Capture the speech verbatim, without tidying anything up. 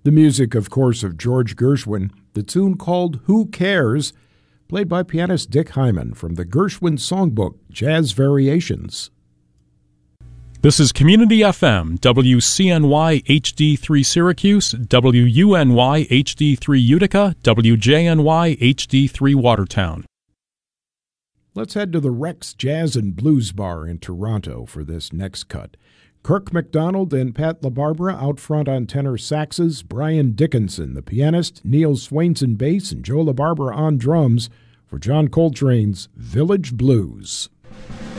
The music, of course, of George Gershwin, the tune called Who Cares?, played by pianist Dick Hyman from the Gershwin Songbook, Jazz Variations. This is Community F M, W C N Y H D three Syracuse, W U N Y H D three Utica, W J N Y H D three Watertown. Let's head to the Rex Jazz and Blues Bar in Toronto for this next cut. Kirk McDonald and Pat LaBarbera out front on tenor saxes, Brian Dickinson, the pianist, Neil Swainson bass, and Joe LaBarbera on drums for John Coltrane's Village Blues.